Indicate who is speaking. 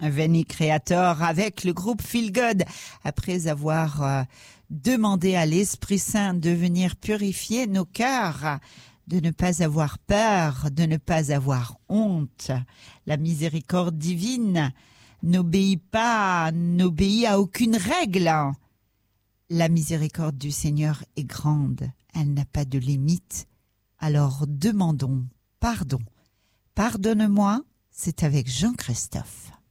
Speaker 1: Veni Creator avec le groupe Feel Good, après avoir demandé à l'Esprit Saint de venir purifier nos cœurs, de ne pas avoir peur, de ne pas avoir honte. La miséricorde divine n'obéit à aucune règle. La miséricorde du Seigneur est grande, elle n'a pas de limite. Alors demandons pardon. Pardonne-moi, c'est avec Jean-Christophe.